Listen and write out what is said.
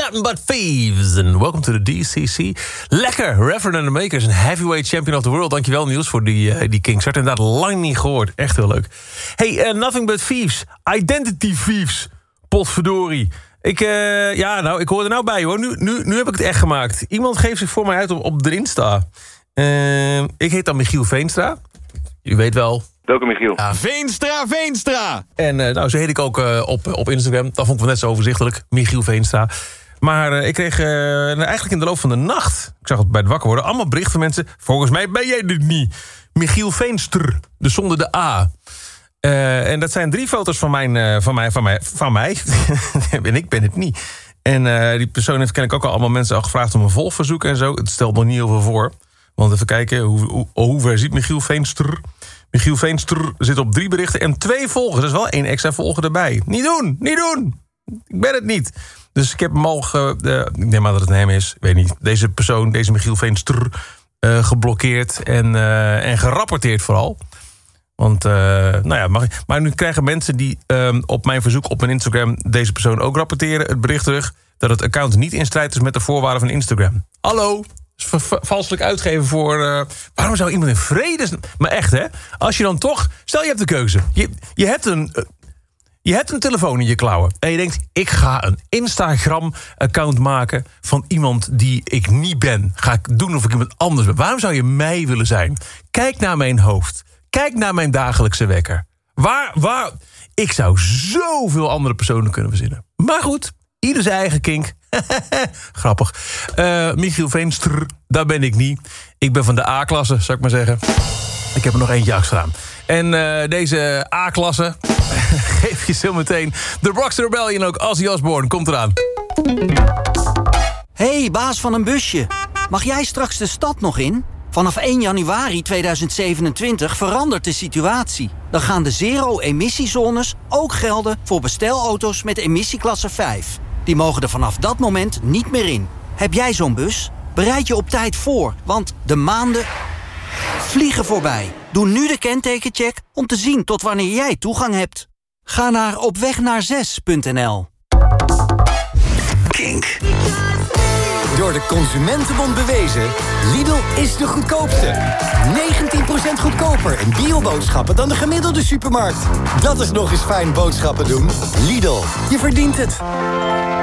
Nothing But Thieves. And welcome to the DCC. Lekker, Reverend and the Makers, een heavyweight champion of the world. Dankjewel Niels voor die Kingstart. Inderdaad, lang niet gehoord. Echt heel leuk. Hey, Nothing But Thieves. Identity Thieves. Potverdorie. Ik hoor er nou bij hoor. Nu heb ik het echt gemaakt. Iemand geeft zich voor mij uit op de Insta. Ik heet dan Michiel Veenstra. U weet wel. Welkom Michiel. Ja. Veenstra! En zo heet ik ook op Instagram. Dat vond ik wel net zo overzichtelijk. Michiel Veenstra. Maar ik kreeg eigenlijk in de loop van de nacht... ik zag het bij het wakker worden... allemaal berichten van mensen... volgens mij ben jij dit niet. Michiel Veenstra. Dus zonder de A. En dat zijn 3 foto's van mij. En ik ben het niet. En die persoon heeft kennelijk ook allemaal mensen al gevraagd... om een volgverzoek en zo. Het stelt nog niet heel veel voor. Want even kijken, hoe ver ziet Michiel Veenstra... Michiel Veenstra zit op 3 berichten en 2 volgers. Dus wel 1 extra volger erbij. Niet doen! Ik ben het niet. Dus ik heb hem al... ik neem aan dat het een hem is. Ik weet niet. Deze persoon, deze Michiel Veenstra... geblokkeerd en gerapporteerd vooral. Want, maar nu krijgen mensen die op mijn verzoek op mijn Instagram... deze persoon ook rapporteren, het bericht terug... dat het account niet in strijd is met de voorwaarden van Instagram. Hallo? Valselijk uitgeven voor... waarom zou iemand in vrede... Maar echt, hè? Als je dan toch... Stel, je hebt de keuze. Je hebt een telefoon in je klauwen. En je denkt, ik ga een Instagram-account maken... van iemand die ik niet ben. Ga ik doen of ik iemand anders ben. Waarom zou je mij willen zijn? Kijk naar mijn hoofd. Kijk naar mijn dagelijkse wekker. Waar... Ik zou zoveel andere personen kunnen verzinnen. Maar goed, ieder zijn eigen kink. Grappig. Michiel Veenstra, daar ben ik niet. Ik ben van de A-klasse, zou ik maar zeggen. Ik heb er nog eentje achteraan. En deze A-klasse geef je zo meteen de Rockstar Rebellion ook. Ozzy Osbourne, komt eraan. Hey, baas van een busje. Mag jij straks de stad nog in? Vanaf 1 januari 2027 verandert de situatie. Dan gaan de zero-emissiezones ook gelden voor bestelauto's met emissieklasse 5. Die mogen er vanaf dat moment niet meer in. Heb jij zo'n bus? Bereid je op tijd voor, want de maanden vliegen voorbij. Doe nu de kentekencheck om te zien tot wanneer jij toegang hebt. Ga naar opwegnaarzes.nl. Kink. Door de Consumentenbond bewezen, Lidl is de goedkoopste. 19% goedkoper in bioboodschappen dan de gemiddelde supermarkt. Dat is nog eens fijn boodschappen doen. Lidl, je verdient het.